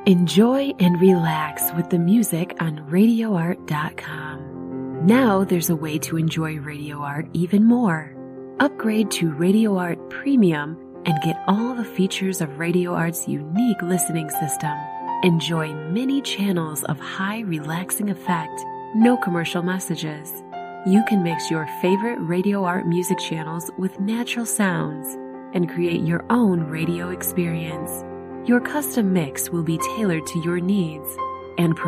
Enjoy and relax with the music on RadioArt.com. Now there's a way to enjoy Radio Art even more. Upgrade to Radio Art Premium and get all the features of Radio Art's unique listening system. Enjoy many channels of high relaxing effect, no commercial messages. You can mix your favorite Radio Art music channels with natural sounds and create your own radio experience. Your custom mix will be tailored to your needs and